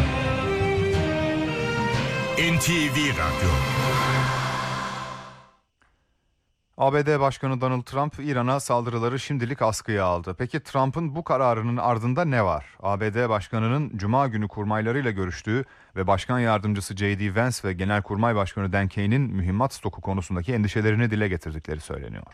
NTV Radyo. ABD Başkanı Donald Trump İran'a saldırıları şimdilik askıya aldı. Peki Trump'ın bu kararının ardında ne var? ABD Başkanı'nın Cuma günü kurmaylarıyla görüştüğü ve Başkan Yardımcısı J.D. Vance ve Genelkurmay Başkanı Dan Kane'in mühimmat stoku konusundaki endişelerini dile getirdikleri söyleniyor.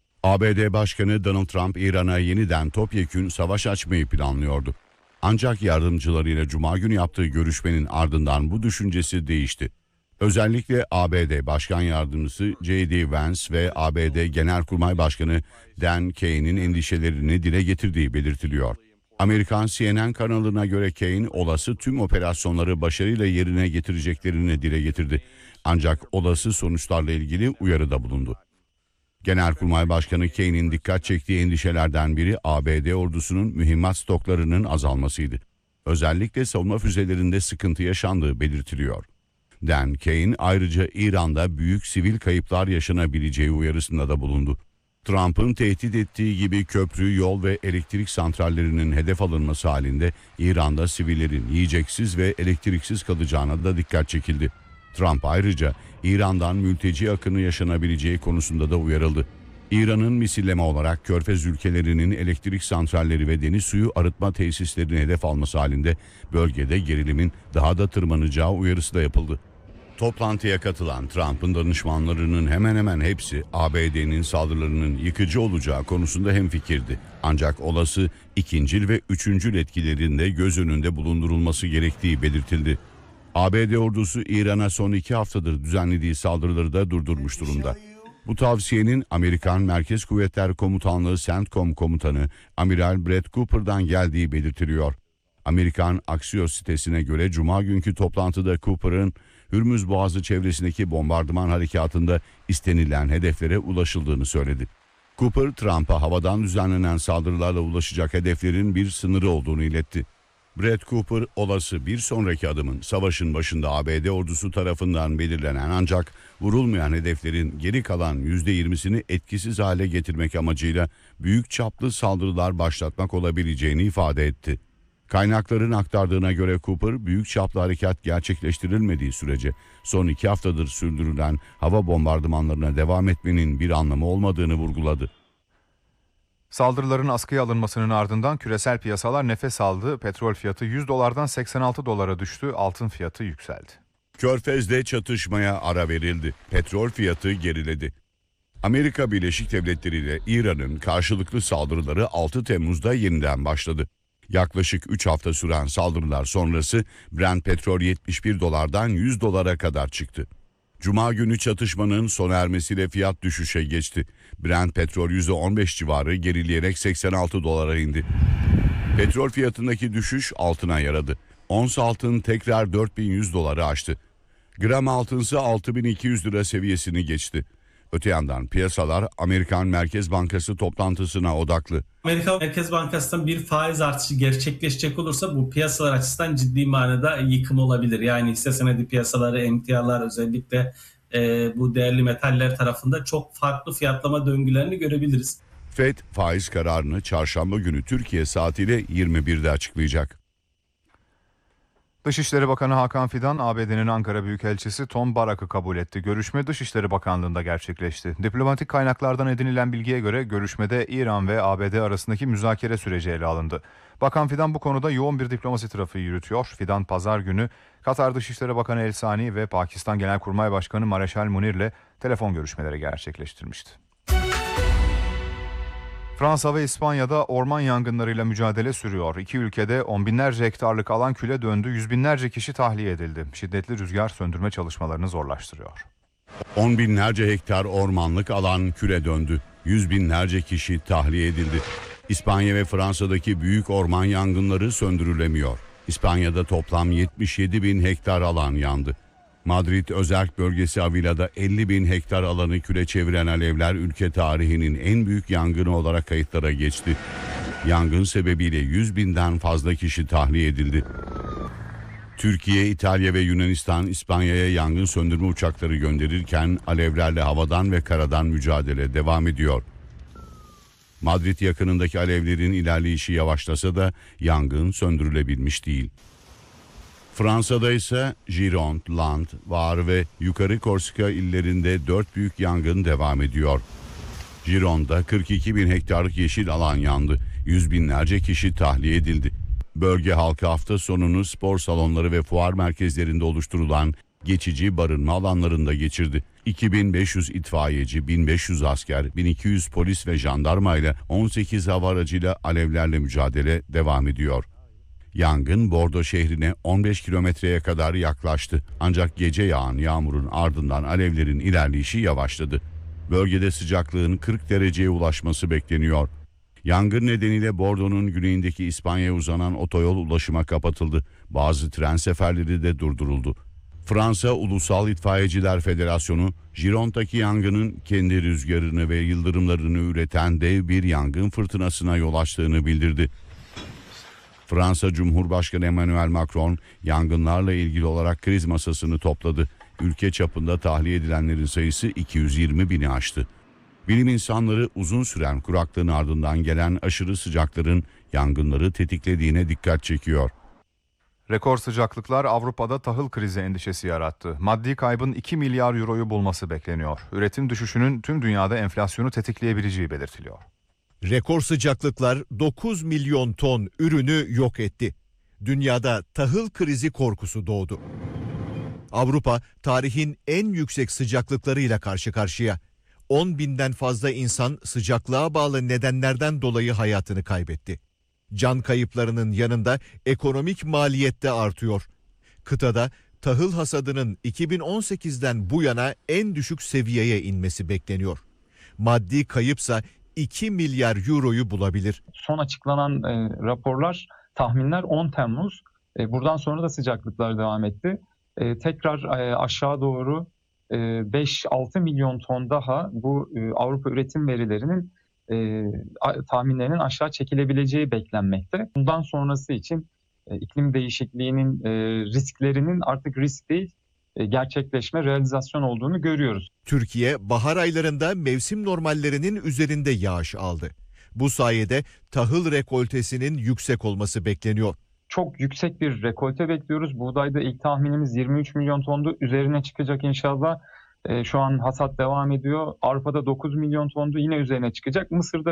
ABD Başkanı Donald Trump İran'a yeniden topyekün savaş açmayı planlıyordu. Ancak yardımcılarıyla Cuma günü yaptığı görüşmenin ardından bu düşüncesi değişti. Özellikle ABD Başkan Yardımcısı J.D. Vance ve ABD Genelkurmay Başkanı Dan Kane'in endişelerini dile getirdiği belirtiliyor. Amerikan CNN kanalına göre Kane olası tüm operasyonları başarıyla yerine getireceklerini dile getirdi. Ancak olası sonuçlarla ilgili uyarıda bulundu. Genelkurmay Başkanı Kane'in dikkat çektiği endişelerden biri ABD ordusunun mühimmat stoklarının azalmasıydı. Özellikle savunma füzelerinde sıkıntı yaşandığı belirtiliyor. Dan Kane ayrıca İran'da büyük sivil kayıplar yaşanabileceği uyarısında da bulundu. Trump'ın tehdit ettiği gibi köprü, yol ve elektrik santrallerinin hedef alınması halinde İran'da sivillerin yiyeceksiz ve elektriksiz kalacağına da dikkat çekildi. Trump ayrıca İran'dan mülteci akını yaşanabileceği konusunda da uyarıldı. İran'ın misilleme olarak Körfez ülkelerinin elektrik santralleri ve deniz suyu arıtma tesislerini hedef alması halinde bölgede gerilimin daha da tırmanacağı uyarısı da yapıldı. Toplantıya katılan Trump'ın danışmanlarının hemen hemen hepsi ABD'nin saldırılarının yıkıcı olacağı konusunda hemfikirdi. Ancak olası ikincil ve üçüncül etkilerin de göz önünde bulundurulması gerektiği belirtildi. ABD ordusu İran'a son 2 haftadır düzenlediği saldırıları da durdurmuş durumda. Bu tavsiyenin Amerikan Merkez Kuvvetler Komutanlığı CENTCOM komutanı Amiral Brett Cooper'dan geldiği belirtiliyor. Amerikan Axios sitesine göre Cuma günkü toplantıda Cooper'ın Hürmüz Boğazı çevresindeki bombardıman harekatında istenilen hedeflere ulaşıldığını söyledi. Cooper, Trump'a havadan düzenlenen saldırılarla ulaşacak hedeflerin bir sınırı olduğunu iletti. Brett Cooper, olası bir sonraki adımın savaşın başında ABD ordusu tarafından belirlenen ancak vurulmayan hedeflerin geri kalan %20'sini etkisiz hale getirmek amacıyla büyük çaplı saldırılar başlatmak olabileceğini ifade etti. Kaynakların aktardığına göre Cooper, büyük çaplı harekat gerçekleştirilmediği sürece son 2 haftadır sürdürülen hava bombardımanlarına devam etmenin bir anlamı olmadığını vurguladı. Saldırıların askıya alınmasının ardından küresel piyasalar nefes aldı. Petrol fiyatı $100'dan 86 dolara düştü. Altın fiyatı yükseldi. Körfez'de çatışmaya ara verildi. Petrol fiyatı geriledi. Amerika Birleşik Devletleri ile İran'ın karşılıklı saldırıları 6 Temmuz'da yeniden başladı. Yaklaşık 3 hafta süren saldırılar sonrası Brent petrol 71 dolardan 100 dolara kadar çıktı. Cuma günü çatışmanın sona ermesiyle fiyat düşüşe geçti. Brent petrol %15 civarı gerileyerek 86 dolara indi. Petrol fiyatındaki düşüş altına yaradı. Ons altın tekrar 4100 doları aştı. Gram altınsa 6200 lira seviyesini geçti. Öte yandan piyasalar Amerikan Merkez Bankası toplantısına odaklı. Amerika Merkez Bankası'ndan bir faiz artışı gerçekleşecek olursa bu piyasalar açısından ciddi manada yıkım olabilir. Yani hisse senedi piyasaları, emtialar özellikle bu değerli metaller tarafında çok farklı fiyatlama döngülerini görebiliriz. FED faiz kararını çarşamba günü Türkiye saatiyle 21'de açıklayacak. Dışişleri Bakanı Hakan Fidan, ABD'nin Ankara Büyükelçisi Tom Barak'ı kabul etti. Görüşme Dışişleri Bakanlığı'nda gerçekleşti. Diplomatik kaynaklardan edinilen bilgiye göre görüşmede İran ve ABD arasındaki müzakere süreci ele alındı. Bakan Fidan bu konuda yoğun bir diplomasi trafiği yürütüyor. Fidan pazar günü Katar Dışişleri Bakanı El Sani ve Pakistan Genelkurmay Başkanı Mareşal Munir'le telefon görüşmeleri gerçekleştirmişti. Fransa ve İspanya'da orman yangınlarıyla mücadele sürüyor. İki ülkede on binlerce hektarlık alan küle döndü, yüz binlerce kişi tahliye edildi. Şiddetli rüzgar söndürme çalışmalarını zorlaştırıyor. On binlerce hektar ormanlık alan küle döndü. Yüz binlerce kişi tahliye edildi. İspanya ve Fransa'daki büyük orman yangınları söndürülemiyor. İspanya'da toplam 77 bin hektar alan yandı. Madrid özerk bölgesi Avila'da 50 bin hektar alanı küle çeviren alevler ülke tarihinin en büyük yangını olarak kayıtlara geçti. Yangın sebebiyle 100 binden fazla kişi tahliye edildi. Türkiye, İtalya ve Yunanistan İspanya'ya yangın söndürme uçakları gönderirken alevlerle havadan ve karadan mücadele devam ediyor. Madrid yakınındaki alevlerin ilerleyişi yavaşlasa da yangın söndürülebilmiş değil. Fransa'da ise Gironde, Land, Var ve Yukarı Korsika illerinde 4 büyük yangın devam ediyor. Gironde'da 42 bin hektarlık yeşil alan yandı. Yüz binlerce kişi tahliye edildi. Bölge halkı hafta sonunu spor salonları ve fuar merkezlerinde oluşturulan geçici barınma alanlarında geçirdi. 2500 itfaiyeci, 1500 asker, 1200 polis ve jandarma ile 18 hava aracıyla alevlerle mücadele devam ediyor. Yangın Bordo şehrine 15 kilometreye kadar yaklaştı. Ancak gece yağan yağmurun ardından alevlerin ilerleyişi yavaşladı. Bölgede sıcaklığın 40 dereceye ulaşması bekleniyor. Yangın nedeniyle Bordo'nun güneyindeki İspanya'ya uzanan otoyol ulaşıma kapatıldı. Bazı tren seferleri de durduruldu. Fransa Ulusal İtfaiyeciler Federasyonu, Gironde'daki yangının kendi rüzgarını ve yıldırımlarını üreten dev bir yangın fırtınasına yol açtığını bildirdi. Fransa Cumhurbaşkanı Emmanuel Macron yangınlarla ilgili olarak kriz masasını topladı. Ülke çapında tahliye edilenlerin sayısı 220 bini aştı. Bilim insanları uzun süren kuraklığın ardından gelen aşırı sıcakların yangınları tetiklediğine dikkat çekiyor. Rekor sıcaklıklar Avrupa'da tahıl krizi endişesi yarattı. Maddi kaybın 2 milyar euroyu bulması bekleniyor. Üretim düşüşünün tüm dünyada enflasyonu tetikleyebileceği belirtiliyor. Rekor sıcaklıklar 9 milyon ton ürünü yok etti. Dünyada tahıl krizi korkusu doğdu. Avrupa tarihin en yüksek sıcaklıklarıyla karşı karşıya. 10 binden fazla insan sıcaklığa bağlı nedenlerden dolayı hayatını kaybetti. Can kayıplarının yanında ekonomik maliyet de artıyor. Kıtada tahıl hasadının 2018'den bu yana en düşük seviyeye inmesi bekleniyor. Maddi kayıpsa 2 milyar euroyu bulabilir. Son açıklanan raporlar, tahminler 10 Temmuz. Buradan sonra da sıcaklıklar devam etti. Tekrar aşağı doğru 5-6 milyon ton daha bu Avrupa üretim verilerinin tahminlerinin aşağı çekilebileceği beklenmekte. Bundan sonrası için iklim değişikliğinin risklerinin artık risk değil, gerçekleşme, realizasyon olduğunu görüyoruz. Türkiye bahar aylarında mevsim normallerinin üzerinde yağış aldı. Bu sayede tahıl rekoltesinin yüksek olması bekleniyor. Çok yüksek bir rekolte bekliyoruz. Buğdayda ilk tahminimiz 23 milyon tondu. Üzerine çıkacak inşallah. Şu an hasat devam ediyor. Arpa'da 9 milyon tondu, yine üzerine çıkacak. Mısır'da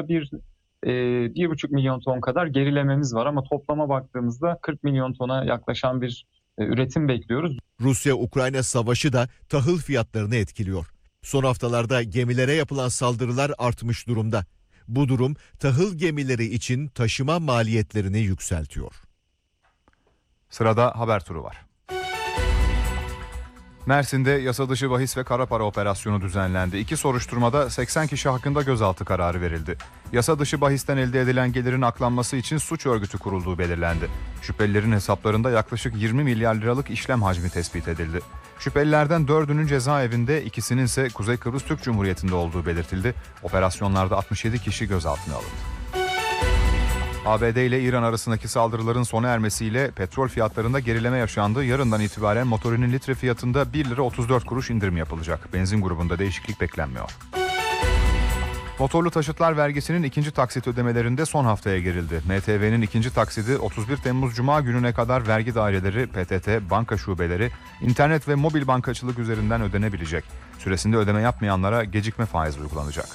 1,5 milyon ton kadar gerilememiz var ama toplama baktığımızda 40 milyon tona yaklaşan bir üretim bekliyoruz. Rusya-Ukrayna savaşı da tahıl fiyatlarını etkiliyor. Son haftalarda gemilere yapılan saldırılar artmış durumda. Bu durum tahıl gemileri için taşıma maliyetlerini yükseltiyor. Sırada haber turu var. Mersin'de yasa dışı bahis ve kara para operasyonu düzenlendi. 2 soruşturmada 80 kişi hakkında gözaltı kararı verildi. Yasa dışı bahisten elde edilen gelirin aklanması için suç örgütü kurulduğu belirlendi. Şüphelilerin hesaplarında yaklaşık 20 milyar liralık işlem hacmi tespit edildi. Şüphelilerden 4'ünün cezaevinde, ikisinin ise Kuzey Kıbrıs Türk Cumhuriyeti'nde olduğu belirtildi. Operasyonlarda 67 kişi gözaltına alındı. ABD ile İran arasındaki saldırıların sona ermesiyle petrol fiyatlarında gerileme yaşandı. Yarından itibaren motorinin litre fiyatında 1 lira 34 kuruş indirim yapılacak. Benzin grubunda değişiklik beklenmiyor. Motorlu taşıtlar vergisinin ikinci taksit ödemelerinde son haftaya girildi. MTV'nin ikinci taksidi 31 Temmuz Cuma gününe kadar vergi daireleri, PTT, banka şubeleri, internet ve mobil bankacılık üzerinden ödenebilecek. Süresinde ödeme yapmayanlara gecikme faizi uygulanacak.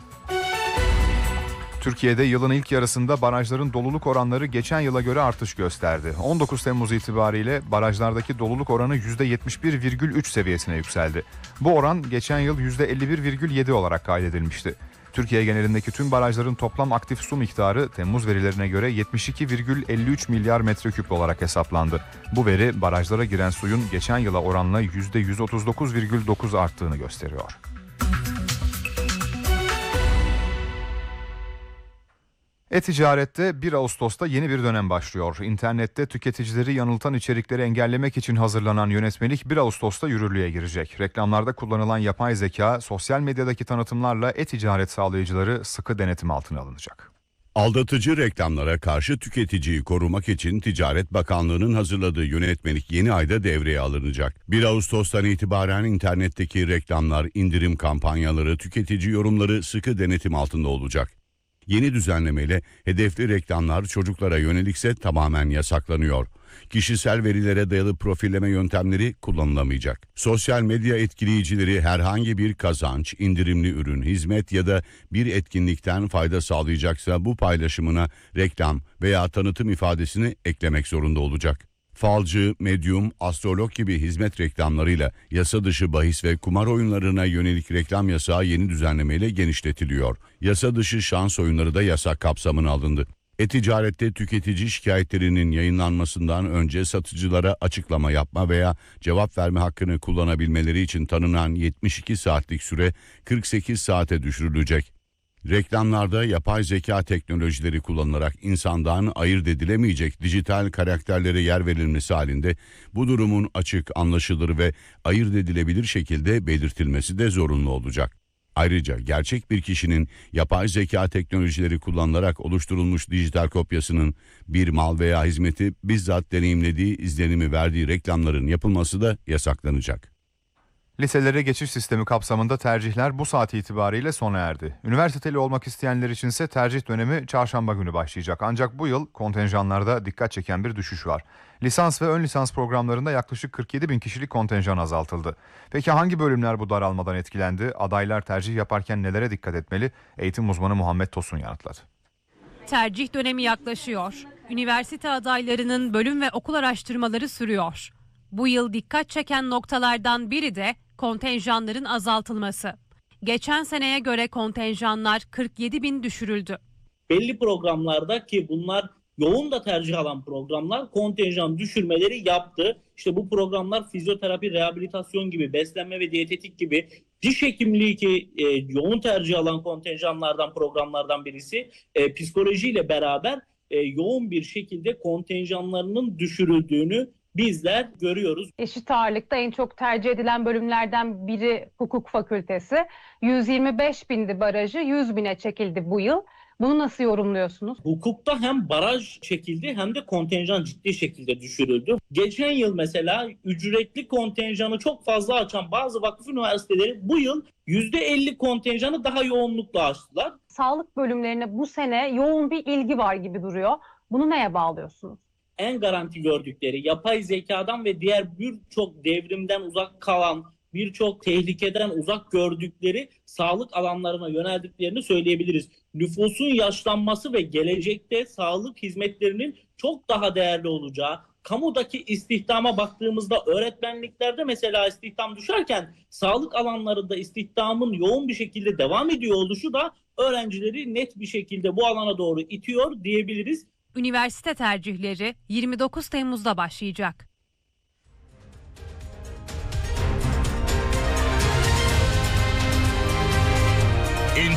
Türkiye'de yılın ilk yarısında barajların doluluk oranları geçen yıla göre artış gösterdi. 19 Temmuz itibariyle barajlardaki doluluk oranı %71,3 seviyesine yükseldi. Bu oran geçen yıl %51,7 olarak kaydedilmişti. Türkiye genelindeki tüm barajların toplam aktif su miktarı Temmuz verilerine göre 72,53 milyar metreküp olarak hesaplandı. Bu veri barajlara giren suyun geçen yıla oranla %139,9 arttığını gösteriyor. E-ticarette 1 Ağustos'ta yeni bir dönem başlıyor. İnternette tüketicileri yanıltan içerikleri engellemek için hazırlanan yönetmelik 1 Ağustos'ta yürürlüğe girecek. Reklamlarda kullanılan yapay zeka, sosyal medyadaki tanıtımlarla e-ticaret sağlayıcıları sıkı denetim altına alınacak. Aldatıcı reklamlara karşı tüketiciyi korumak için Ticaret Bakanlığı'nın hazırladığı yönetmelik yeni ayda devreye alınacak. 1 Ağustos'tan itibaren internetteki reklamlar, indirim kampanyaları, tüketici yorumları sıkı denetim altında olacak. Yeni düzenlemeyle hedefli reklamlar çocuklara yönelikse tamamen yasaklanıyor. Kişisel verilere dayalı profilleme yöntemleri kullanılamayacak. Sosyal medya etkileyicileri herhangi bir kazanç, indirimli ürün, hizmet ya da bir etkinlikten fayda sağlayacaksa bu paylaşımına reklam veya tanıtım ifadesini eklemek zorunda olacak. Falcı, medyum, astrolog gibi hizmet reklamlarıyla yasa dışı bahis ve kumar oyunlarına yönelik reklam yasağı yeni düzenlemeyle genişletiliyor. Yasa dışı şans oyunları da yasak kapsamına alındı. E-ticarette tüketici şikayetlerinin yayınlanmasından önce satıcılara açıklama yapma veya cevap verme hakkını kullanabilmeleri için tanınan 72 saatlik süre 48 saate düşürülecek. Reklamlarda yapay zeka teknolojileri kullanılarak insandan ayırt edilemeyecek dijital karakterlere yer verilmesi halinde bu durumun açık, anlaşılır ve ayırt edilebilir şekilde belirtilmesi de zorunlu olacak. Ayrıca gerçek bir kişinin yapay zeka teknolojileri kullanılarak oluşturulmuş dijital kopyasının bir mal veya hizmeti bizzat deneyimlediği izlenimi verdiği reklamların yapılması da yasaklanacak. Liselere geçiş sistemi kapsamında tercihler bu saat itibariyle sona erdi. Üniversiteli olmak isteyenler içinse tercih dönemi çarşamba günü başlayacak. Ancak bu yıl kontenjanlarda dikkat çeken bir düşüş var. Lisans ve ön lisans programlarında yaklaşık 47 bin kişilik kontenjan azaltıldı. Peki hangi bölümler bu daralmadan etkilendi? Adaylar tercih yaparken nelere dikkat etmeli? Eğitim uzmanı Muhammed Tosun yanıtladı. Tercih dönemi yaklaşıyor. Üniversite adaylarının bölüm ve okul araştırmaları sürüyor. Bu yıl dikkat çeken noktalardan biri de kontenjanların azaltılması. Geçen seneye göre kontenjanlar 47 bin düşürüldü. Belli programlarda ki bunlar yoğun da tercih alan programlar kontenjan düşürmeleri yaptı. İşte bu programlar fizyoterapi, rehabilitasyon gibi, beslenme ve diyetetik gibi, diş hekimliği ki yoğun tercih alan kontenjanlardan, programlardan birisi, psikolojiyle beraber yoğun bir şekilde kontenjanlarının düşürüldüğünü bizler görüyoruz. Eşit ağırlıkta en çok tercih edilen bölümlerden biri hukuk fakültesi. 125 bindi barajı, 100 bine çekildi bu yıl. Bunu nasıl yorumluyorsunuz? Hukukta hem baraj çekildi hem de kontenjan ciddi şekilde düşürüldü. Geçen yıl mesela ücretli kontenjanı çok fazla açan bazı vakıf üniversiteleri bu yıl %50 kontenjanı daha yoğunlukla açtılar. Sağlık bölümlerine bu sene yoğun bir ilgi var gibi duruyor. Bunu neye bağlıyorsunuz? En garanti gördükleri yapay zekadan ve diğer birçok devrimden uzak kalan, birçok tehlikeden uzak gördükleri sağlık alanlarına yöneldiklerini söyleyebiliriz. Nüfusun yaşlanması ve gelecekte sağlık hizmetlerinin çok daha değerli olacağı, kamudaki istihdama baktığımızda öğretmenliklerde mesela istihdam düşerken sağlık alanlarında istihdamın yoğun bir şekilde devam ediyor oluşu da öğrencileri net bir şekilde bu alana doğru itiyor diyebiliriz. Üniversite tercihleri 29 Temmuz'da başlayacak.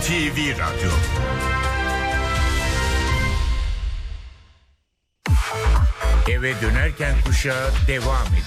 NTV Radyo. Eve dönerken kuşağı devam ediyor.